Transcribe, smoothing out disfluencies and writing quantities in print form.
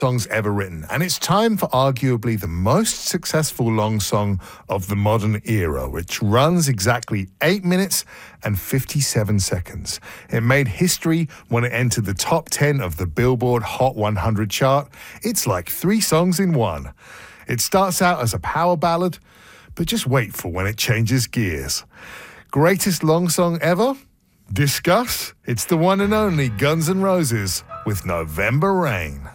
songs ever written, and it's time for arguably the most successful long song of the modern era, which runs exactly 8 minutes and 57 seconds. It made history when it entered the top 10 of the Billboard Hot 100 chart. It's like 3 songs in one. It starts out as a power ballad, but just wait for when it changes gears. Greatest long song ever? Discuss. It's the one and only Guns N' Roses with November Rain.